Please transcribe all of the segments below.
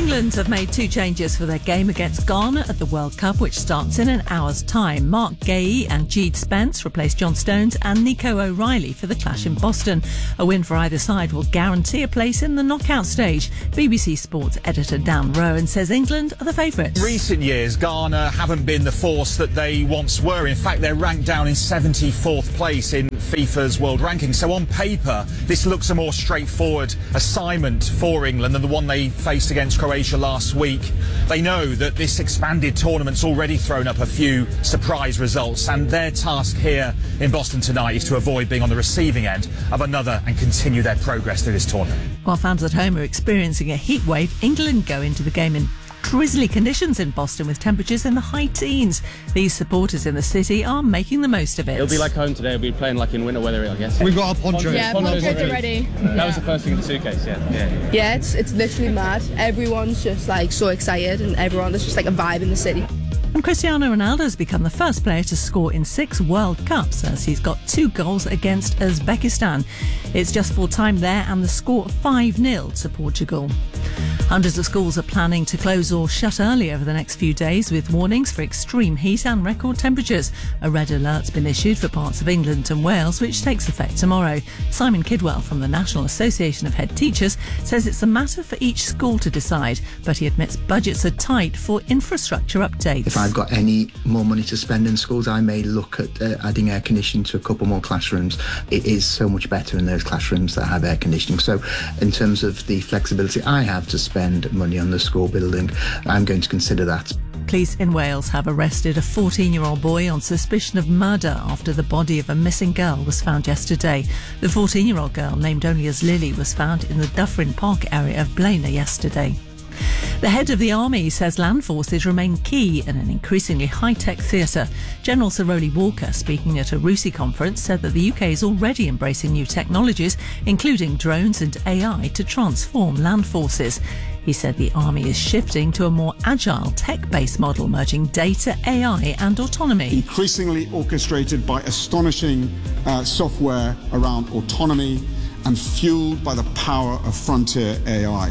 England have made two changes for their game against Ghana at the World Cup, which starts in an hour's time. Mark Gay and Jeed Spence replaced John Stones and Nico O'Reilly for the clash in Boston. A win for either side will guarantee a place in the knockout stage. BBC Sports editor Dan Rowan says England are the favourites. In recent years, Ghana haven't been the force that they once were. In fact, they're ranked down in 74th place in FIFA's world ranking. So on paper, this looks a more straightforward assignment for England than the one they faced against Croatia last week. They know that this expanded tournament's already thrown up a few surprise results, and their task here in Boston tonight is to avoid being on the receiving end of another and continue their progress through this tournament. While fans at home are experiencing a heat wave, England go into the game in drizzly conditions in Boston with temperatures in the high teens. These supporters in the city are making the most of it. It'll be like home today. We'll be playing like in winter weather, I guess. We've got our ponchos. Yeah, ponchos are ready. That was the first thing in the suitcase, Yeah, it's literally mad. Everyone's just like so excited, and there's just like a vibe in the city. And Cristiano Ronaldo has become the first player to score in 6 World Cups, as he's got 2 goals against Uzbekistan. It's just full time there, and the score 5-0 to Portugal. Hundreds of schools are planning to close or shut early over the next few days, with warnings for extreme heat and record temperatures. A red alert's been issued for parts of England and Wales, which takes effect tomorrow. Simon Kidwell from the National Association of Head Teachers says it's a matter for each school to decide, but he admits budgets are tight for infrastructure updates. If I've got any more money to spend in schools, I may look at adding air conditioning to a couple more classrooms. It is so much better in those classrooms that have air conditioning. So in terms of the flexibility I have to spend money on the school building, I'm going to consider that. Police in Wales have arrested a 14-year-old boy on suspicion of murder after the body of a missing girl was found yesterday. The 14-year-old girl, named only as Lily, was found in the Dufferin Park area of Blaenau yesterday. The head of the army says land forces remain key in an increasingly high-tech theatre. General Sir Rowley Walker, speaking at a RUSI conference, said that the UK is already embracing new technologies, including drones and AI, to transform land forces. He said the army is shifting to a more agile, tech-based model, merging data, AI and autonomy. Increasingly orchestrated by astonishing software around autonomy and fueled by the power of frontier AI.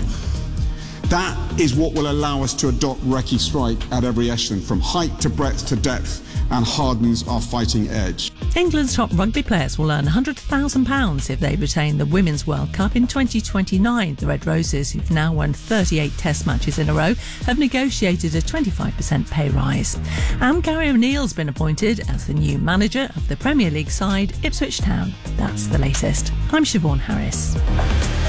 That is what will allow us to adopt recce strike at every echelon, from height to breadth to depth, and hardens our fighting edge. England's top rugby players will earn £100,000 if they retain the Women's World Cup in 2029. The Red Roses, who've now won 38 Test matches in a row, have negotiated a 25% pay rise. And Gary O'Neill's been appointed as the new manager of the Premier League side, Ipswich Town. That's the latest. I'm Siobhan Harris.